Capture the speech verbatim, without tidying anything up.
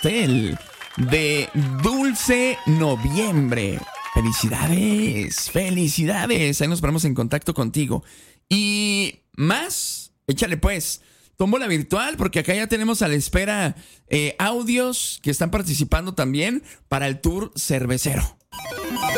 pastel de Dulce Noviembre. Felicidades, felicidades. Ahí nos ponemos en contacto contigo. Y más, échale pues. Tómbola virtual, porque acá ya tenemos a la espera eh, audios que están participando también para el tour cervecero.